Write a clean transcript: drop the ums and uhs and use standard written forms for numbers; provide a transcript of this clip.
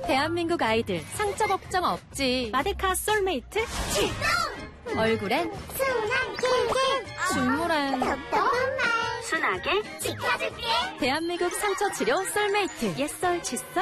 대한민국 아이들 상처 걱정 없지. 마데카 솔메이트 출동! 얼굴엔 순한 캔캔 중물엔 답답한 말 순하게 지켜줄게. 대한민국 상처 치료 솔메이트 옛설 칫솔